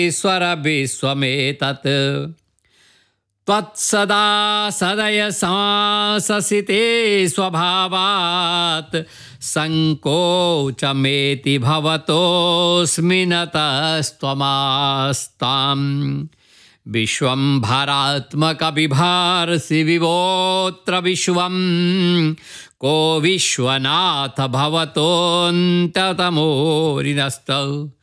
ईश्वर विश्वमेतत् त्वत्सदा सदय सांससिते स्वभावात् संकोचमेति भवतोऽस्मि नतस्त्वमास्ताम् विश्वंभरात्मक बिभार्षि विवोत्र विश्वं को विश्वनाथ भवतोऽन्ततमोरिनस्तौ